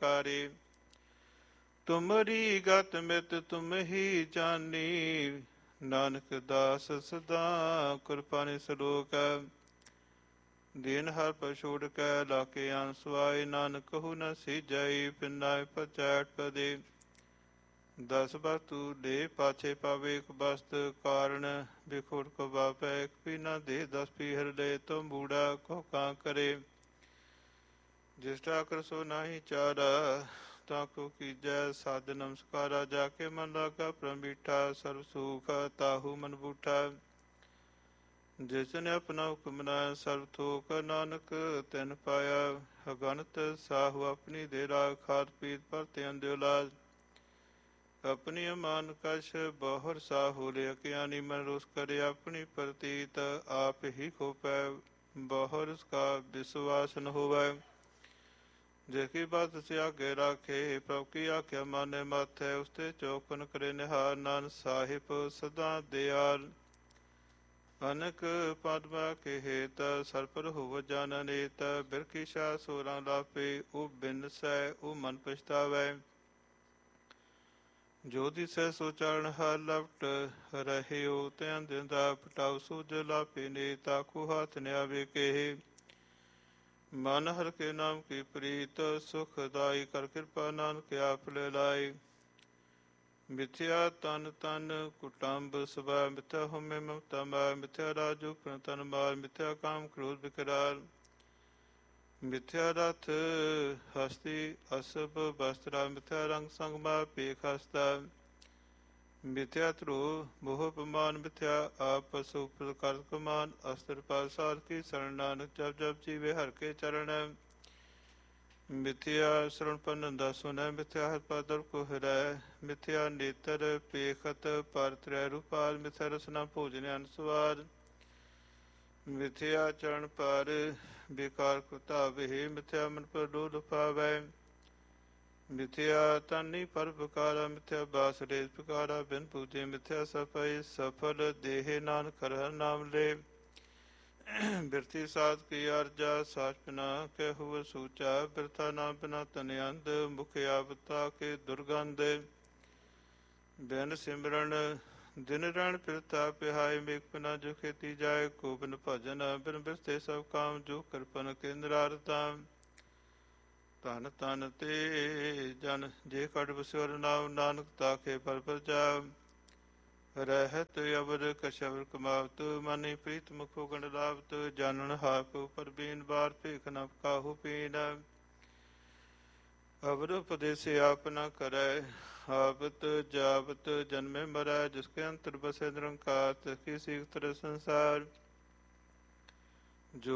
ਪ੍ਰਕਾਰੇ। ਤੁਮਰੀ ਗਤ ਮਿਤ ਤੁਮ ਹੀ ਜਾਨੀ, ਨਾਨਕ ਦਾਸ ਸਦਾ ਕਿਰਪਾਨੀ ਸਲੋਕ। ਦੀਨ ਹਰ ਪਰ ਛੋੜ ਕੈ ਲਾਕੇ ਆਨ ਸੁਆਏ, ਨਾਨਕ ਕਹੂ ਨ ਸੀਜੈ ਪਿਨਾਇ ਪਚੈਟ ਪਦੇ। ਦਸ ਵਸਤੂ ਦੇ ਪਾਛੇ ਪਾਵੇ ਇੱਕ ਬਸਤ, ਕਾਰਨ ਬਿਖੋੜ ਕੋ ਵਾਪੈ ਇੱਕ ਵੀ ਨਾ ਦੇ। ਦਸ ਪੀਹਰ ਲੈ ਤੋ ਮੂੜਾ ਕੋ ਕਾਂ ਕਰੇ, ਜਿਸ ਠਾਕਰ ਸੋ ਨਾਹੀ ਚਾਰਾ, ਤਾਂ ਕੋ ਕੀਜੈ ਸਾਧ ਨਮਸਕਾਰਾ। ਜਾ ਕੇ ਮਨ ਲਾਗਾ ਪ੍ਰਮ ਬੀਠਾ, ਸਰਬ ਸੁਖ ਤਾਹੂ ਮਨ ਬੂਠਾ। ਜਿਸ ਨੇ ਆਪਣਾ ਹੁਕਮ ਮਨਾਇਆ ਸਰਬ ਥੋਕ, ਨਾਨਕ ਤਿਨ ਪਾਇਆ ਅਗਨਤ ਸਾਹੂ। ਆਪਣੀ ਦੇ ਰਾਗ ਖਾਦ ਪੀਤ ਭਰਤੇ ਅੰਦਿਉਲਾਦ, ਆਪਣੀ ਅਮਾਨ ਕਛ ਬਹੁਰ ਸਾਹੂ। ਲੇ ਗਿਆਨੀ ਮਨ ਰੋਸ ਕਰੇ ਆਪਣੀ ਪ੍ਰਤੀਤ, ਆਪ ਹੀ ਖੋਪੈ ਬਹੁਰ ਕਾ ਵਿਸ਼ਵਾਸ ਨ ਹੋਵੈ। ਜਿਸ ਕੀ ਬਾਤ ਸੇ ਆਗੇ ਰਾਖੇ, ਪ੍ਰਭ ਕੀ ਆਖਿਆ ਮਾਨੇ ਮਾਥੈ। ਉਸਤੇ ਚੌਕਨ ਕਰੇ ਨਿਹਾਰ, ਨਾਨਕ ਸਾਹਿਬ ਸਦਾ ਦਿਆਲ। ਅਨਕ ਪਦਮਾ ਕੇ ਹੇਤ, ਸਰਪਰ ਹੋਵ ਜਨ ਅਨੇਤ। ਬਿਰਖੀ ਸ਼ਾ ਸੋਰਾਂ ਲਾਪੇ, ਉਹ ਬਿਨਸੈ ਉਹ ਮਨ ਪਛਤਾਵੈ। ਜੋ ਦਿਸੈ ਸੋ ਚਰਨ ਹਰ ਲਪਟ ਰਹਿਓ, ਤਿਨ ਦਿਨ ਦਾ ਪਟਾਉ ਸੂਝ ਲਾਪੇ ਨੇ। ਤਾਕੂ ਹੱਥ ਨ ਆਵੇ ਕੇਹੇ, ਮਨ ਹਰ ਕੇ ਨਾਮ ਕੀ ਪ੍ਰੀਤ। ਸੁਖਦਾਈ ਕਰ ਕਿਰਪਾ ਨਾਨਕ ਆਪ ਲੈ ਲਾਏ। ਮਿਥਿਆ ਤਨ ਤਨ ਕੁਟੰਬ ਸਭਾ, ਮਿਥਿਆ ਹਉਮੈ ਮਮਤਾ ਮਾਰ। ਮਿਥਿਆ ਰਾਜੂ ਤਨ ਮਾਰ, ਮਿਥਿਆ ਕਾਮ ਕ੍ਰੋਧ ਵਿਕਰਾਲ। ਮਿਥਿਆ ਰਥ ਹਸਤੀ ਅਸਭ ਬਸਤਰਾ, ਮਿਥਿਆ ਰੰਗ ਸੰਗ ਮਾਰ ਪੇਖ ਹਸਤਾ। ਮਿਥਿਆ ਧਰੋ ਮੋਹ ਪਮਾਨ, ਮਿਥਿਆ ਆਪ ਪਸੂ ਪ੍ਰਕਾਰ ਕਮਾਨ। ਅਸਤਰ ਪਾਲ ਸਾਧ ਕੀ ਸਰਣ, ਨਾਨਕ ਜਪ ਜਪ ਜੀਵੇ ਹਰ ਕੇ ਚਰਨ। ਮਿਥਿਆ ਸਰਣ ਪਨੰਦਾ ਸੁਨੈ, ਮਿਥਿਆ ਹਰ ਪਾਦਰ ਕੋ ਹਿਰੈ। ਮਿਥਿਆ ਨੇਤਰ ਪੇਖਤ ਪਰ ਤ੍ਰੈ ਰੂਪਾਲ, ਮਿਥਿਆ ਰਸਨਾ ਭੋਜਨ ਅਨ ਸਵਾਦ। ਮਿਥਿਆ ਚਰਨ ਪਰ ਬੇਕਾਰ ਕੁਤਾਵੇ, ਮਿਥਿਆ ਮਨ ਪਰ ਲੋਭ ਪਾਵੈ। ਮਿਥਿਆ ਤਾਨੀ ਪਰ ਬਕਾਰਾ, ਮਿਥਿਆ ਬਾਸ ਰੇਤ ਪ੍ਰਕਾਰਾ। ਬਿਨ ਪੂਜੇ ਮਿਥਿਆ ਸਫਾਈ, ਸਫਲ ਦੇਹ ਨਾਨਕ ਹਰਿ ਨਾਮ ਲੈ। ਬਿਰਥੀ ਸਾਧ ਕੀ ਅਰਜਾ, ਸਾਚ ਬਿਨਾ ਕਹਿ ਸੂਚਾ। ਬਿਰਥਾ ਨਾਮ ਬਿਨਾ ਤਨ ਅੰਧ, ਮੁਖ ਆਵਤਾ ਕੇ ਦੁਰਗੰਧ। ਬਿਨ ਸਿਮਰਨ ਦਿਨ ਰਣ ਫਿਰਤਾ ਪਿਹਾਏ, ਮੇਘ ਬਿਨਾ ਜੋ ਖੇਤੀ ਜਾਏ। ਗੋਬਿੰਦ ਭਜਨ ਬਿਨ ਬਿਰਥੇ ਸਭ ਕਾਮ, ਜੋ ਕਿਰਪਨ ਕੇ ਨਿਰਾਰਤਾ। ਧਨ ਧਨ ਤੇ ਜਨ ਜੇ ਕਟ ਬਸਿਉਰ ਨਾਮ, ਨਾਨਕ ਤਾਕੇ ਪਰ ਪਰਜਾ। ਰਹਿਤ ਅਵਰ ਕਛਵਰ ਕਮਾਵਤ, ਮਾਨੀ ਪ੍ਰੀਤ ਮੁਖੋ ਗੰਡ ਲਾਵਤ। ਜਾਨਣ ਹਾਕ ਉਪਰ ਬੀਨ, ਬਾਰ ਭੇਖ ਨ ਕਾਹੂ ਪੀਨ। ਅਵਰ ਉਪਦੇਸੇ ਆਪ ਨ ਕਰੈ, ਆਵਤ ਜਾਵਤ ਜਨਮੇ ਮਰੈ। ਜਿਸ ਕੇ ਅੰਤਰ ਬਸੈ ਨਿਰੰਕਾਰ, ਤਿਸ ਕੀ ਸੀਖ ਤਰੇ ਸੰਸਾਰ।